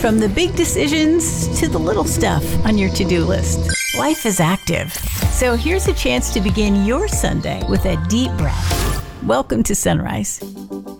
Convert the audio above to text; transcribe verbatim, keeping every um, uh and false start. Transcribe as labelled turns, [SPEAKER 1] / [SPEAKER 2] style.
[SPEAKER 1] From the big decisions to the little stuff on your to-do list. Life is active. So here's a chance to begin your Sunday with a deep breath. Welcome to Sunrise.